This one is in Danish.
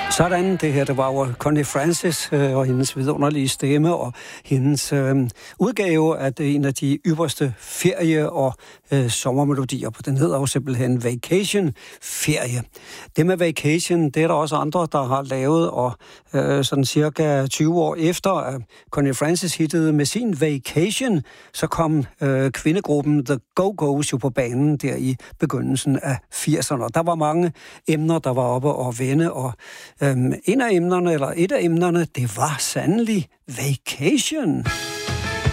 Sådan, det her, det var jo Connie Francis og hendes vidunderlige stemme og hendes udgave af en af de ypperste ferie- og sommermelodier. Den hedder jo simpelthen Vacation Ferie. Det med Vacation, det er der også andre, der har lavet, og sådan cirka 20 år efter, at Connie Francis hittede med sin Vacation, så kom kvindegruppen The Go-Go's jo på banen der i begyndelsen af 80'erne. Der var mange emner, der var oppe og vende, og et af emnerne, det var sandelig vacation.